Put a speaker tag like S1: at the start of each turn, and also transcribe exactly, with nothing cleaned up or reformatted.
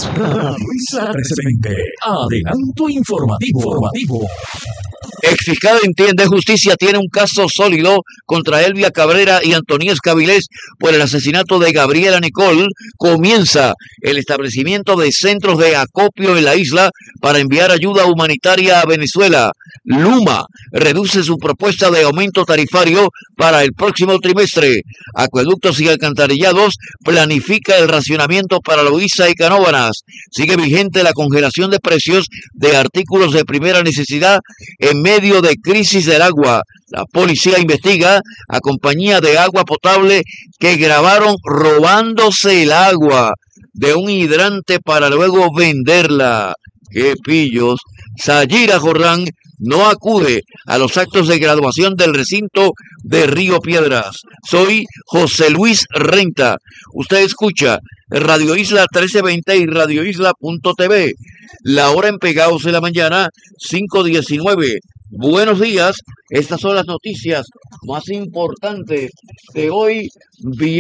S1: Radio Isla trece veinte. Adelanto informativo. informativo.
S2: Exfiscal entiende justicia tiene un caso sólido contra Elvia Cabrera y Antoníez Cavilés por el asesinato de Gabriela Nicole. Comienza el establecimiento de centros de acopio en la isla para enviar ayuda humanitaria a Venezuela. Luma reduce su propuesta de aumento tarifario para el próximo trimestre. Acueductos y Alcantarillados planifica el racionamiento para Loíza y Canóvanas. Sigue vigente la congelación de precios de artículos de primera necesidad en medio de crisis del agua. La policía investiga a compañía de agua potable que grabaron robándose el agua de un hidrante para luego venderla. ¡Qué pillos! Sayira Jordán no acude a los actos de graduación del recinto de Río Piedras. Soy José Luis Renta. Usted escucha Radio Isla trece veinte y Radio Isla punto t v. La hora en Pegados de la mañana, cinco diecinueve. Buenos días, estas son las noticias más importantes de hoy.